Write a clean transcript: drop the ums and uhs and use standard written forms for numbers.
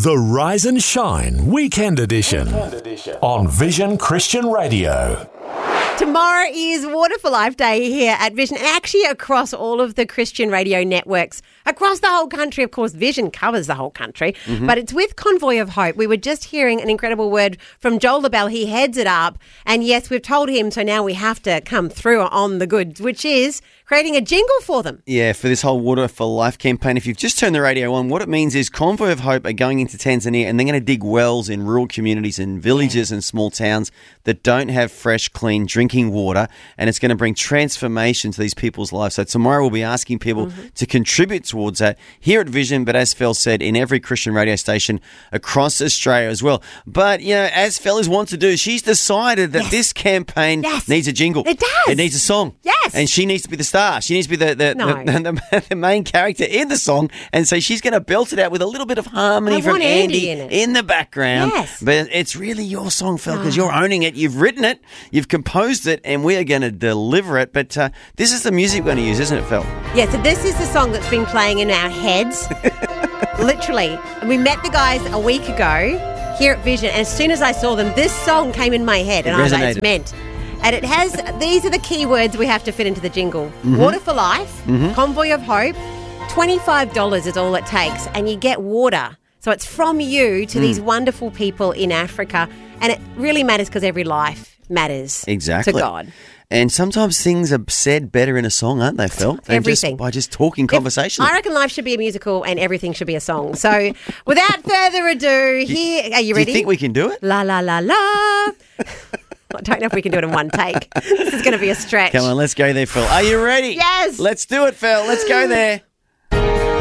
The Rise and Shine Weekend Edition on Vision Christian Radio. Tomorrow is Water for Life Day here at Vision, and actually across all of the Christian radio networks across the whole country. Of course, Vision covers the whole country, but it's with Convoy of Hope. We were just hearing an incredible word from Joel LaBelle. He heads it up, and yes, we've told him, so now we have to come through on the goods, which is creating a jingle for them. Yeah, for this whole Water for Life campaign. If you've just turned the radio on, what it means is Convoy of Hope are going into Tanzania and they're going to dig wells in rural communities and villages and small towns that don't have fresh, clean drinking water, and it's going to bring transformation to these people's lives. So tomorrow we'll be asking people to contribute towards that here at Vision, but as Fel said, in every Christian radio station across Australia as well. But, you know, as Fel is want to do, she's decided that this campaign needs a jingle. It does. It needs a song. Yes. And she needs to be the star. She needs to be the main character in the song. And so she's going to belt it out with a little bit of harmony from Andy in the background. Yes. But it's really your song, Fel, because you're owning it. You've written it. You've composed it. And we are going to deliver it. But this is the music we're going to use, isn't it, Fel? Yeah, so this is the song that's been playing in our heads. Literally. And we met the guys a week ago here at Vision. And as soon as I saw them, this song came in my head. And I was like, it's meant. And it has, these are the key words we have to fit into the jingle. Water for Life, Convoy of Hope, $25 is all it takes. And you get water. So it's from you to these wonderful people in Africa. And it really matters because every life matters to God. And sometimes things are said better in a song, aren't they, Phil? Everything. By just talking conversationally. I reckon life should be a musical and everything should be a song. So without further ado, here, are you ready? Do you think we can do it? La, la, la, la. I don't know if we can do it in one take. This is going to be a stretch. Come on, let's go there, Phil. Are you ready? Yes. Let's do it, Phil. Let's go there.